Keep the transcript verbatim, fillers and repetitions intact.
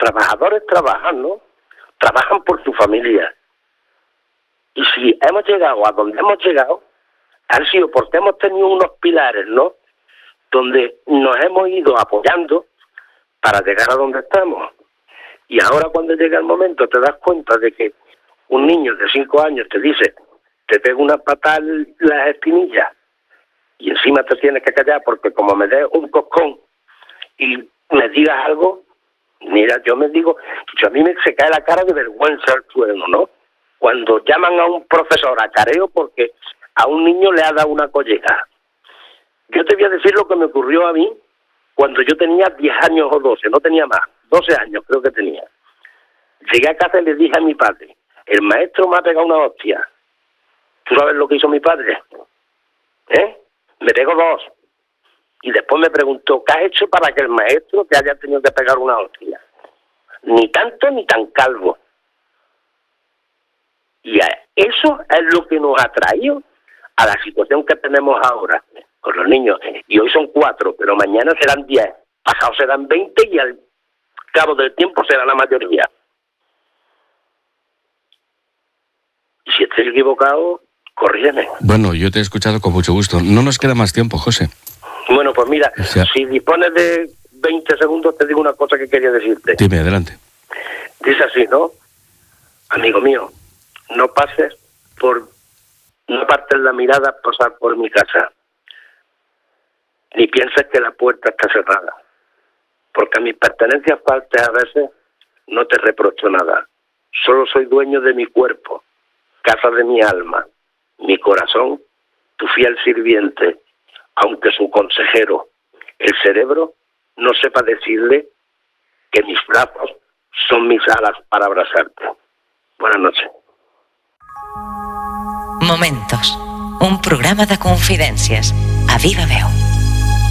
trabajadores trabajan, ¿no? Trabajan por su familia. Y si hemos llegado a donde hemos llegado, ha sido porque hemos tenido unos pilares, ¿no? Donde nos hemos ido apoyando para llegar a donde estamos. Y ahora cuando llega el momento te das cuenta de que un niño de cinco años te dice, te pego una patada en las espinillas y encima te tienes que callar porque como me des un coscón y me digas algo, mira, yo me digo, yo a mí me se cae la cara de vergüenza al suelo, ¿no? Cuando llaman a un profesor a careo porque a un niño le ha dado una colleja. Yo te voy a decir lo que me ocurrió a mí cuando yo tenía diez años o doce, no tenía más, doce años creo que tenía. Llegué a casa y le dije a mi padre, el maestro me ha pegado una hostia. ¿Tú sabes lo que hizo mi padre? ¿Eh? Me pegó dos. Y después me preguntó, ¿qué has hecho para que el maestro te haya tenido que pegar una hostia? Ni tanto ni tan calvo. Y eso es lo que nos ha traído a la situación que tenemos ahora con los niños. Y hoy son cuatro, pero mañana serán diez. Pasado serán veinte y al cabo del tiempo será la mayoría. Y si estoy equivocado, corrígeme. Bueno, yo te he escuchado con mucho gusto. No nos queda más tiempo, José. Bueno, pues mira, O sea, si dispones de veinte segundos, te digo una cosa que quería decirte. dime, adelante. Dice así, ¿no? Amigo mío, no pases por... No apartes la mirada al pasar por mi casa. Ni pienses que la puerta está cerrada. Porque a mis pertenencias faltas a veces no te reprocho nada. Solo soy dueño de mi cuerpo, casa de mi alma, mi corazón, tu fiel sirviente, aunque su consejero, el cerebro, no sepa decirle que mis brazos son mis alas para abrazarte. Buenas noches. Momentos, un programa de confidències a Viva Veu.